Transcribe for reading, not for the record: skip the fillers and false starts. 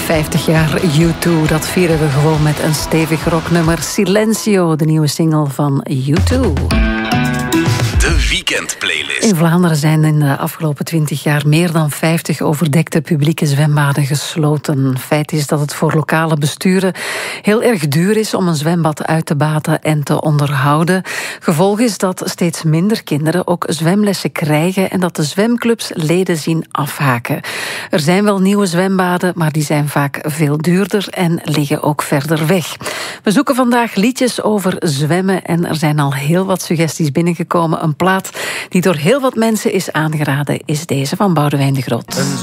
50 jaar U2, dat vieren we gewoon met een stevig rocknummer. Silencio, de nieuwe single van U2. De weekendplaylist. In Vlaanderen zijn in de afgelopen 20 jaar meer dan 50 overdekte publieke zwembaden gesloten. Feit is dat het voor lokale besturen heel erg duur is om een zwembad uit te baten en te onderhouden. Gevolg is dat steeds minder kinderen ook zwemlessen krijgen en dat de zwemclubs leden zien afhaken. Er zijn wel nieuwe zwembaden, maar die zijn vaak veel duurder en liggen ook verder weg. We zoeken vandaag liedjes over zwemmen en er zijn al heel wat suggesties binnengekomen. Een plaat die door heel wat mensen is aangeraden is deze van Boudewijn de Groot.